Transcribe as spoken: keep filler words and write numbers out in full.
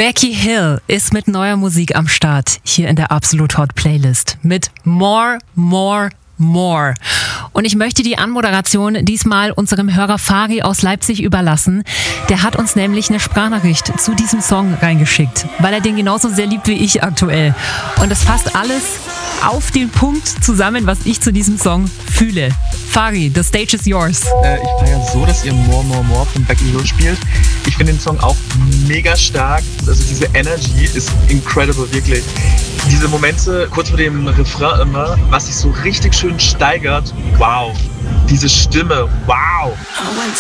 Becky Hill ist mit neuer Musik am Start hier in der Absolut Hot Playlist mit More, More, More. Und ich möchte die Anmoderation diesmal unserem Hörer Fari aus Leipzig überlassen. Der hat uns nämlich eine Sprachnachricht zu diesem Song reingeschickt, weil er den genauso sehr liebt wie ich aktuell. Und das fasst alles auf den Punkt zusammen, was ich zu diesem Song fühle. Fari, the stage is yours. Äh, ich feiere so, dass ihr More, More, More von Becky Hill spielt. Ich finde den Song auch mega stark. Also diese Energy ist incredible, wirklich. Diese Momente kurz vor dem Refrain immer, was sich so richtig schön steigert. Wow. Diese Stimme, wow. I went